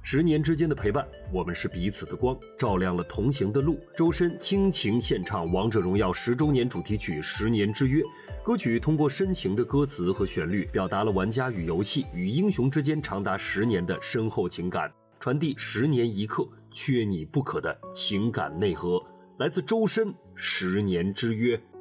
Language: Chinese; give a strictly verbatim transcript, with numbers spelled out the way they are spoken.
十年之间的陪伴，我们是彼此的光，照亮了同行的路。周深倾情献唱《王者荣耀》十周年主题曲《十年之约》，歌曲通过深情的歌词和旋律，表达了玩家与游戏与英雄之间长达十年的深厚情感，传递十年一刻缺你不可的情感内核。来自周深《十年之约》。